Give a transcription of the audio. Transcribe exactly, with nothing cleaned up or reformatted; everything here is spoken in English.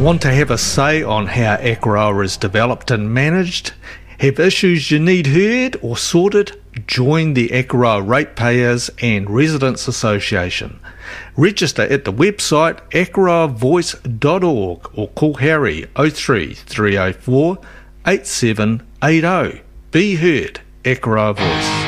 Want to have a say on how Akaroa is developed and managed? Have issues you need heard or sorted? Join the Akaroa Ratepayers and Residents Association. Register at the website akaroa voice dot org or call Harry oh three three oh four eight seven eight oh. Be heard, Akaroa Voice.